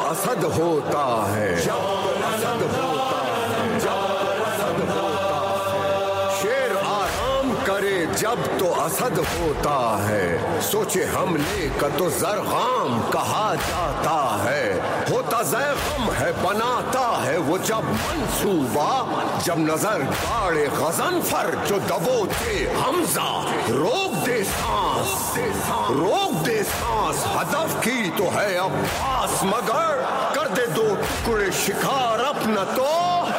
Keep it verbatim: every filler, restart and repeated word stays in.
असद होता है, असद होता है, असद होता है। शेर आराम करे जब तो असद होता है, सोचे हमले का तो जरगाम कहा जाता है। होता जैगम है बनाता है वो जब मंसूबा, जब नजर गाड़े गजनफर जो दबोचे हमजा। रोक दे सांस, रोक दे सांस, हदफ की तो है अब पास, मगर कर दे दो टुकड़े शिकार अपना तो